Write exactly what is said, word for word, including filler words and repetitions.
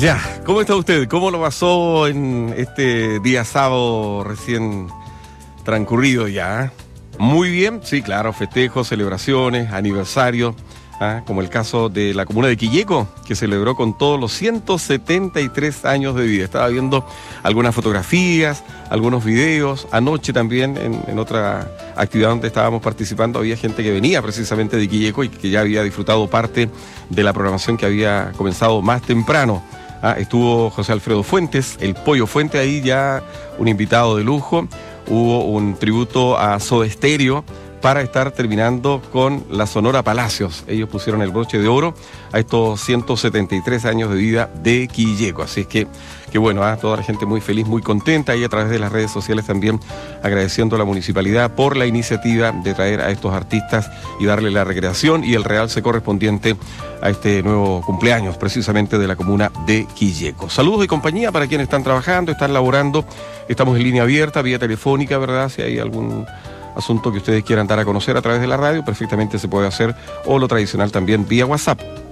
Ya, ¿cómo está usted? ¿Cómo lo pasó en este día sábado recién transcurrido ya? Muy bien, sí, claro, festejos, celebraciones, aniversarios, ¿ah? Como el caso de la comuna de Quilleco, que celebró con todos los ciento setenta y tres años de vida. Estaba viendo algunas fotografías, algunos videos. Anoche también, en, en otra actividad donde estábamos participando, había gente que venía precisamente de Quilleco y que ya había disfrutado parte de la programación que había comenzado más temprano. Ah, estuvo José Alfredo Fuentes, el Pollo Fuente ahí ya, un invitado de lujo. Hubo un tributo a Soda Stereo para estar terminando con la Sonora Palacios. Ellos pusieron el broche de oro a estos ciento setenta y tres años de vida de Quilleco. Así es que, que bueno, ¿eh? Toda la gente muy feliz, muy contenta, y a través de las redes sociales también agradeciendo a la municipalidad por la iniciativa de traer a estos artistas y darle la recreación y el realce correspondiente a este nuevo cumpleaños precisamente de la comuna de Quilleco. Saludos y compañía para quienes están trabajando, están laborando. Estamos en línea abierta, vía telefónica, ¿verdad? Si hay algún asunto que ustedes quieran dar a conocer a través de la radio, perfectamente se puede hacer, o lo tradicional también vía WhatsApp.